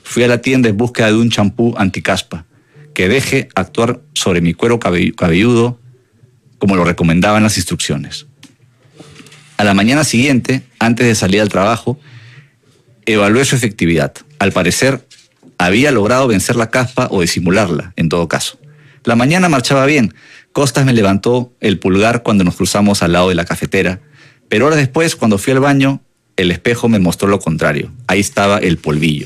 fui a la tienda en búsqueda de un champú anticaspa que deje actuar sobre mi cuero cabelludo como lo recomendaban las instrucciones. A la mañana siguiente, antes de salir al trabajo, evalué su efectividad. Al parecer, había logrado vencer la caspa o disimularla, en todo caso. La mañana marchaba bien. Costas me levantó el pulgar cuando nos cruzamos al lado de la cafetera, pero horas después, cuando fui al baño, el espejo me mostró lo contrario. Ahí estaba el polvillo.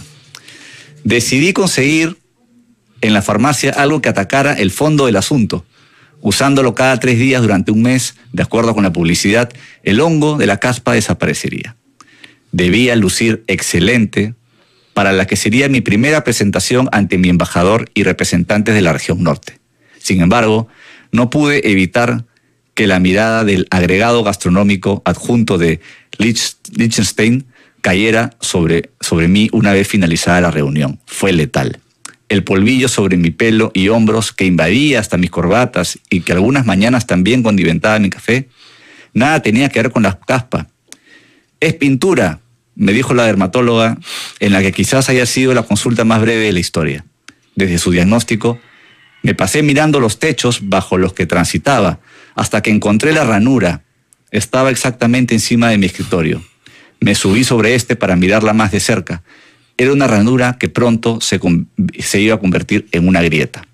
Decidí conseguir en la farmacia algo que atacara el fondo del asunto. Usándolo cada 3 días durante un mes, de acuerdo con la publicidad, el hongo de la caspa desaparecería. Debía lucir excelente para la que sería mi primera presentación ante mi embajador y representantes de la región norte. Sin embargo, no pude evitar que la mirada del agregado gastronómico adjunto de Liechtenstein cayera sobre mí una vez finalizada la reunión. Fue letal. El polvillo sobre mi pelo y hombros que invadía hasta mis corbatas y que algunas mañanas también condimentaba mi café, nada tenía que ver con la caspa. Es pintura, me dijo la dermatóloga, en la que quizás haya sido la consulta más breve de la historia. Desde su diagnóstico, me pasé mirando los techos bajo los que transitaba, hasta que encontré la ranura. Estaba exactamente encima de mi escritorio. Me subí sobre este para mirarla más de cerca. Era una ranura que pronto se iba a convertir en una grieta.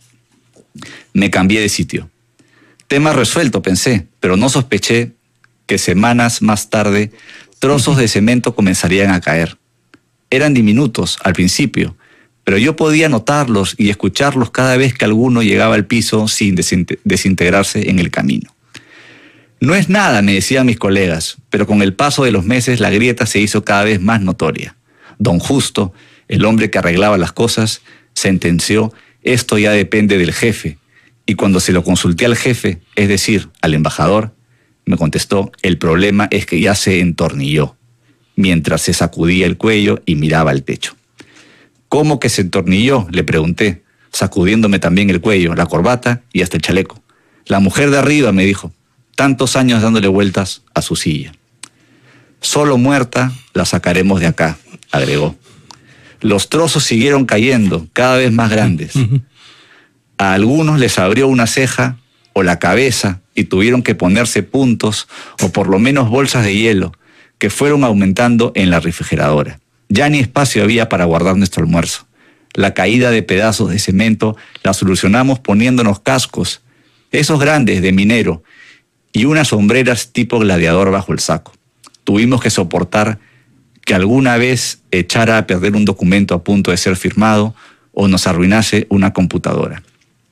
Me cambié de sitio. Tema resuelto, pensé, pero no sospeché que semanas más tarde trozos de cemento comenzarían a caer. Eran diminutos al principio, pero yo podía notarlos y escucharlos cada vez que alguno llegaba al piso sin desintegrarse en el camino. No es nada, me decían mis colegas, pero con el paso de los meses la grieta se hizo cada vez más notoria. Don Justo, el hombre que arreglaba las cosas, sentenció: esto ya depende del jefe. Y cuando se lo consulté al jefe, es decir, al embajador, me contestó: el problema es que ya se entornilló, mientras se sacudía el cuello y miraba al techo. ¿Cómo que se entornilló?, le pregunté, sacudiéndome también el cuello, la corbata y hasta el chaleco. La mujer de arriba, me dijo, tantos años dándole vueltas a su silla. Solo muerta la sacaremos de acá, agregó. Los trozos siguieron cayendo, cada vez más grandes. A algunos les abrió una ceja o la cabeza y tuvieron que ponerse puntos o por lo menos bolsas de hielo que fueron aumentando en la refrigeradora. Ya ni espacio había para guardar nuestro almuerzo. La caída de pedazos de cemento la solucionamos poniéndonos cascos, esos grandes de minero, y unas sombreras tipo gladiador bajo el saco. Tuvimos que soportar que alguna vez echara a perder un documento a punto de ser firmado o nos arruinase una computadora.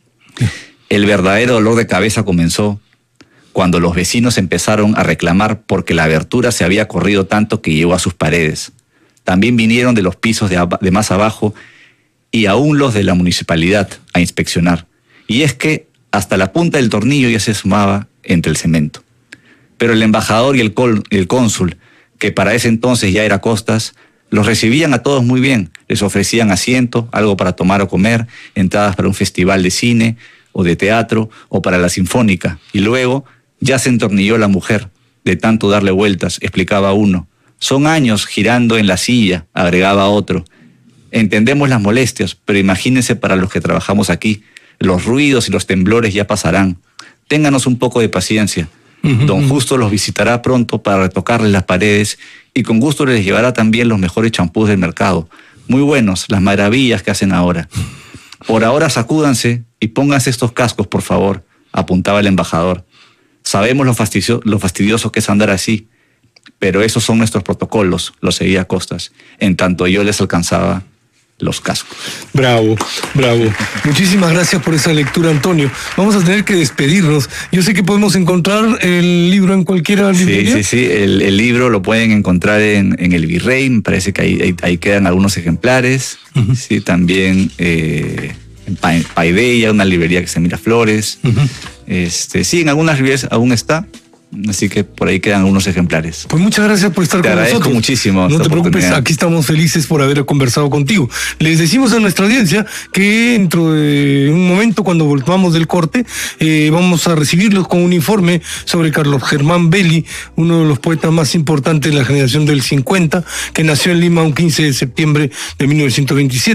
El verdadero dolor de cabeza comenzó cuando los vecinos empezaron a reclamar porque la abertura se había corrido tanto que llegó a sus paredes. También vinieron de los pisos de más abajo y aún los de la municipalidad a inspeccionar. Y es que hasta la punta del tornillo ya se sumaba entre el cemento. Pero el embajador y el cónsul, que para ese entonces ya era Costas, los recibían a todos muy bien. Les ofrecían asiento, algo para tomar o comer, entradas para un festival de cine o de teatro o para la sinfónica. Y luego ya se entornilló la mujer, de tanto darle vueltas, explicaba uno. Son años girando en la silla, agregaba otro. Entendemos las molestias, pero imagínense para los que trabajamos aquí. Los ruidos y los temblores ya pasarán. Ténganos un poco de paciencia. Don Justo los visitará pronto para retocarles las paredes y con gusto les llevará también los mejores champús del mercado. Muy buenos, las maravillas que hacen ahora. Por ahora sacúdanse y pónganse estos cascos, por favor, apuntaba el embajador. Sabemos lo fastidioso que es andar así, pero esos son nuestros protocolos, lo seguía Costas, en tanto yo les alcanzaba los cascos. Bravo, bravo. Muchísimas gracias por esa lectura, Antonio. Vamos a tener que despedirnos. Yo sé que podemos encontrar el libro en cualquiera librería. Sí. El libro lo pueden encontrar en el Virrey. Me parece que ahí quedan algunos ejemplares. Sí, también en Paideia, una librería que se Miraflores. Sí, en algunas librerías aún está. Así que por ahí quedan algunos ejemplares. Pues muchas gracias por estar con nosotros. Te agradezco muchísimo. No te preocupes, aquí estamos felices por haber conversado contigo. Les decimos a nuestra audiencia que dentro de un momento, cuando volvamos del corte, vamos a recibirlos con un informe sobre Carlos Germán Belli, uno de los poetas más importantes de la generación del 50, que nació en Lima un 15 de septiembre de 1927.